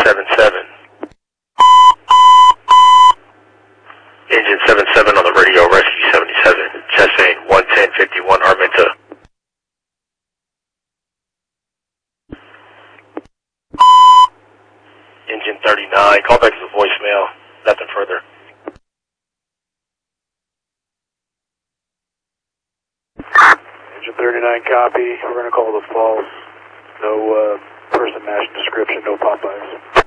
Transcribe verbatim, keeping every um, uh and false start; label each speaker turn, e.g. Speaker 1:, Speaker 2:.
Speaker 1: seven seven. Engine seven seven on the radio, Rescue seventy-seven, Chastain one ten fifty-one Armenta. Engine thirty-nine, call back to the voicemail, nothing further.
Speaker 2: Engine thirty-nine, copy. We're going to call the false. No uh, person match description, no Popeyes.